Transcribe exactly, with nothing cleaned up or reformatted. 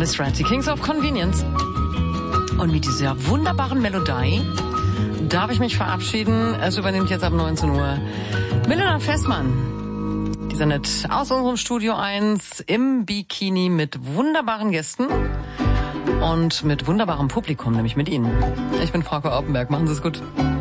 Miss Rat, die Kings of Convenience. Und mit dieser wunderbaren Melodie darf ich mich verabschieden. Es übernimmt jetzt ab neunzehn Uhr Milena Festmann. Die sendet aus unserem Studio eins im Bikini mit wunderbaren Gästen und mit wunderbarem Publikum, nämlich mit Ihnen. Ich bin Frauke Oppenberg. Machen Sie es gut.